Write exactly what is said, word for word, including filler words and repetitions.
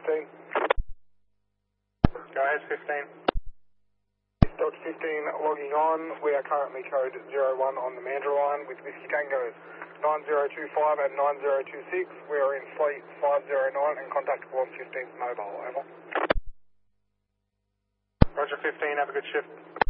fifteen. Go ahead, fifteen. Dodge fifteen logging on. We are currently code zero one on the Mandurah line with Whiskey Tango nine zero two five and nine zero two six. We are in fleet five zero nine and contactable on fifteenth mobile. Over. Roger fifteen, have a good shift.